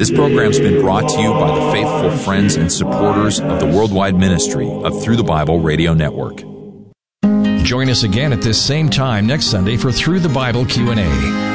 This program's been brought to you by the faithful friends and supporters of the worldwide ministry of Through the Bible Radio Network. Join us again at this same time next Sunday for Through the Bible Q&A.